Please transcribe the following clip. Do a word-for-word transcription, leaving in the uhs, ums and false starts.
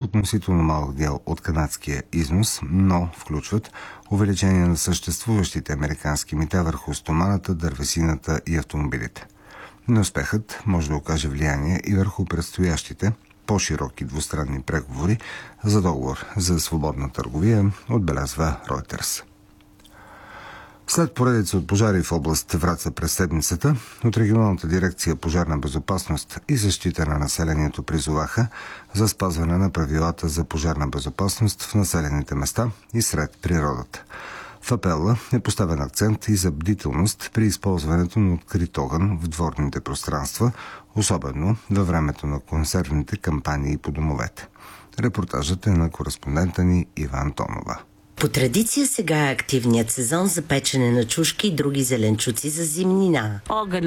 относително малък дял от канадския износ, но включват увеличение на съществуващите американски мита върху стоманата, дървесината и автомобилите. Неуспехът може да окаже влияние и върху предстоящите по-широки двустранни преговори за договор за свободна търговия, отбелязва Reuters. След поредица от пожари в област Враца през седмицата, от регионалната дирекция пожарна безопасност и защита на населението призоваха за спазване на правилата за пожарна безопасност в населените места и сред природата. В апела е поставен акцент и за бдителност при използването на открит огън в дворните пространства, особено във времето на консервните кампании по домовете. Репортажът е на кореспондента ни Иван Тонова. По традиция сега е активният сезон за печене на чушки и други зеленчуци за зимнина.